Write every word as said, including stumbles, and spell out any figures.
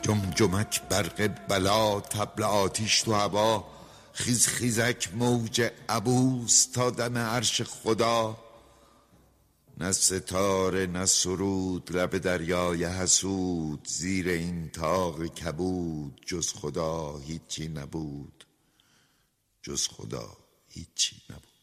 جمجمک برق بلا، طبل آتیش تو هوا، خیز خیزک موج عبوس تا دم عرش خدا. نه ستاره نه سرود لب دریای حسود، زیر این طاق کبود جز خدا هیچی نبود، جز خدا هیچی نبود.